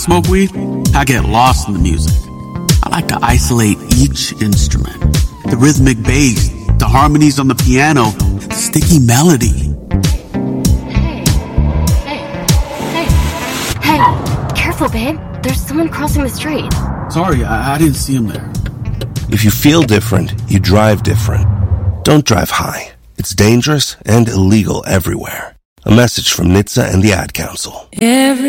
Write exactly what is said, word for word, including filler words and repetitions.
Smoke weed, I get lost in the music. I like to isolate each instrument. The rhythmic bass, the harmonies on the piano, the sticky melody. Hey, hey, hey, hey, careful, babe. There's someone crossing the street. Sorry, I, I didn't see him there. If you feel different, you drive different. Don't drive high. It's dangerous and illegal everywhere. A message from N H T S A and the Ad Council. Every